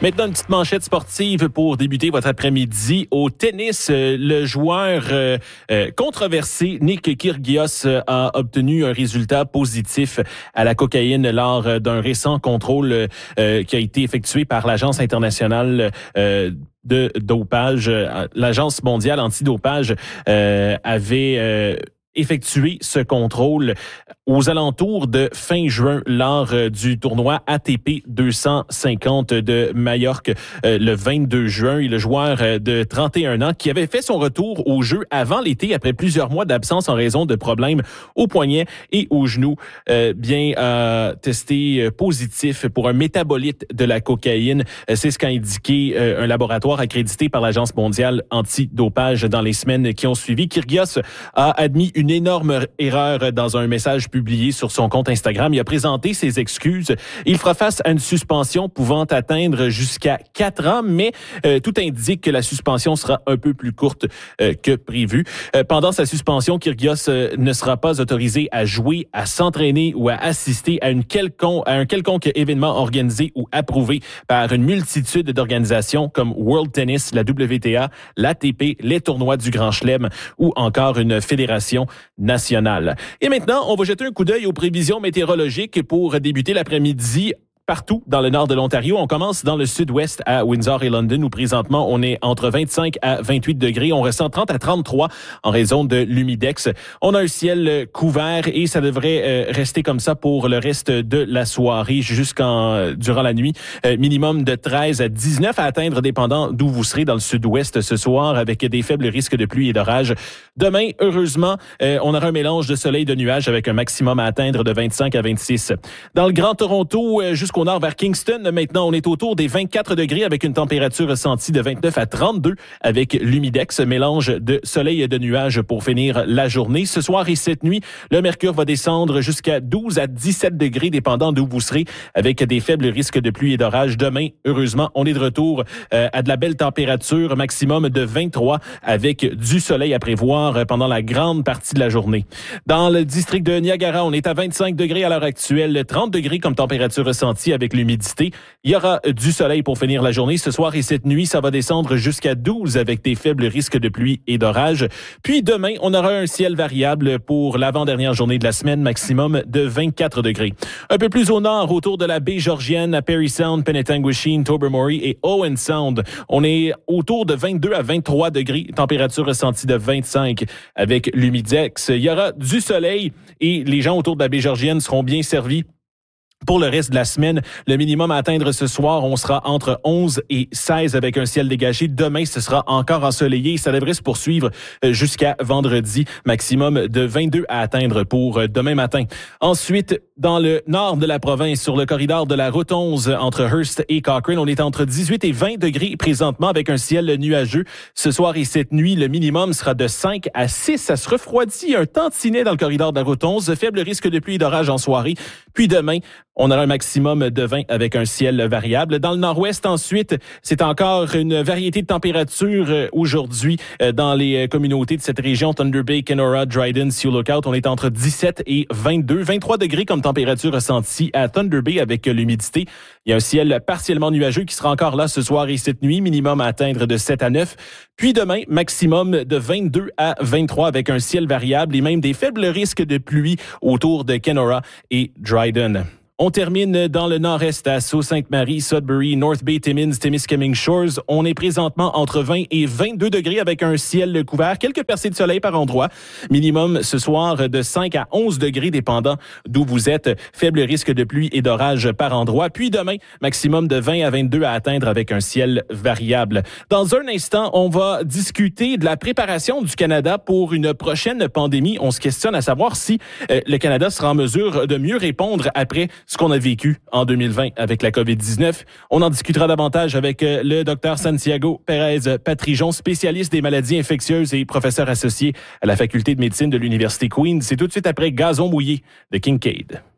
Maintenant, une petite manchette sportive pour débuter votre après-midi. Au tennis, le joueur controversé Nick Kyrgios a obtenu un résultat positif à la cocaïne lors d'un récent contrôle qui a été effectué par l'Agence internationale de dopage. L'Agence mondiale antidopage avait effectué ce contrôle aux alentours de fin juin lors du tournoi ATP 250 de Majorque le 22 juin. Et le joueur de 31 ans qui avait fait son retour au jeu avant l'été après plusieurs mois d'absence en raison de problèmes au poignet et au genou, a testé positif pour un métabolite de la cocaïne. C'est ce qu'a indiqué un laboratoire accrédité par l'Agence mondiale antidopage dans les semaines qui ont suivi. Kyrgios a admis une énorme erreur dans un message publié sur son compte Instagram. Il a présenté ses excuses. Il fera face à une suspension pouvant atteindre jusqu'à 4 ans, mais tout indique que la suspension sera un peu plus courte que prévu. Pendant sa suspension, Kyrgios ne sera pas autorisé à jouer, à s'entraîner ou à assister à un quelconque événement organisé ou approuvé par une multitude d'organisations comme World Tennis, la WTA, l'ATP, les tournois du Grand Chelem ou encore une fédération nationale. Et maintenant, on va jeter un coup d'œil aux prévisions météorologiques pour débuter l'après-midi. Partout dans le nord de l'Ontario. On commence dans le sud-ouest à Windsor et London où présentement on est entre 25 à 28 degrés. On ressent 30 à 33 en raison de l'humidex. On a un ciel couvert et ça devrait rester comme ça pour le reste de la soirée durant la nuit. Minimum de 13 à 19 à atteindre dépendant d'où vous serez dans le sud-ouest ce soir avec des faibles risques de pluie et d'orage. Demain, heureusement, on aura un mélange de soleil et de nuages avec un maximum à atteindre de 25 à 26. Dans le Grand Toronto, jusqu'au nord vers Kingston. Maintenant, on est autour des 24 degrés avec une température ressentie de 29 à 32 avec l'humidex, mélange de soleil et de nuages pour finir la journée. Ce soir et cette nuit, le mercure va descendre jusqu'à 12 à 17 degrés dépendant d'où vous serez avec des faibles risques de pluie et d'orage. Demain, heureusement, on est de retour à de la belle température, maximum de 23 avec du soleil à prévoir pendant la grande partie de la journée. Dans le district de Niagara, on est à 25 degrés à l'heure actuelle, 30 degrés comme température ressentie avec l'humidité. Il y aura du soleil pour finir la journée. Ce soir et cette nuit, ça va descendre jusqu'à 12 avec des faibles risques de pluie et d'orage. Puis demain, on aura un ciel variable pour l'avant-dernière journée de la semaine, maximum de 24 degrés. Un peu plus au nord, autour de la baie Georgienne, à Parry Sound, Penetanguishene, Tobermory et Owen Sound, on est autour de 22 à 23 degrés, température ressentie de 25 avec l'humidex. Il y aura du soleil et les gens autour de la baie Georgienne seront bien servis. Pour le reste de la semaine, le minimum à atteindre ce soir, on sera entre 11 et 16 avec un ciel dégagé. Demain, ce sera encore ensoleillé. Ça devrait se poursuivre jusqu'à vendredi. Maximum de 22 à atteindre pour demain matin. Ensuite, dans le nord de la province, sur le corridor de la route 11 entre Hearst et Cochrane, on est entre 18 et 20 degrés présentement avec un ciel nuageux. Ce soir et cette nuit, le minimum sera de 5 à 6. Ça se refroidit un tantinet dans le corridor de la route 11. Faible risque de pluie et d'orage en soirée. Puis demain, on aura un maximum de 20 avec un ciel variable. Dans le nord-ouest, ensuite, c'est encore une variété de températures aujourd'hui dans les communautés de cette région. Thunder Bay, Kenora, Dryden, Sioux Lookout. On est entre 17 et 22. 23 degrés comme température ressentie à Thunder Bay avec l'humidité. Il y a un ciel partiellement nuageux qui sera encore là ce soir et cette nuit. Minimum à atteindre de 7 à 9. Puis demain, maximum de 22 à 23 avec un ciel variable et même des faibles risques de pluie autour de Kenora et Dryden. On termine dans le nord-est à Sault-Sainte-Marie, Sudbury, North Bay, Timmins, Témiscamingue Shores. On est présentement entre 20 et 22 degrés avec un ciel couvert. Quelques percées de soleil par endroit. Minimum ce soir de 5 à 11 degrés dépendant d'où vous êtes. Faible risque de pluie et d'orage par endroit. Puis demain, maximum de 20 à 22 à atteindre avec un ciel variable. Dans un instant, on va discuter de la préparation du Canada pour une prochaine pandémie. On se questionne à savoir si le Canada sera en mesure de mieux répondre après ce qu'on a vécu en 2020 avec la COVID-19. On en discutera davantage avec le Dr Santiago Pérez-Patrijon, spécialiste des maladies infectieuses et professeur associé à la Faculté de médecine de l'Université Queen's. C'est tout de suite après Gazon mouillé de Kincaid.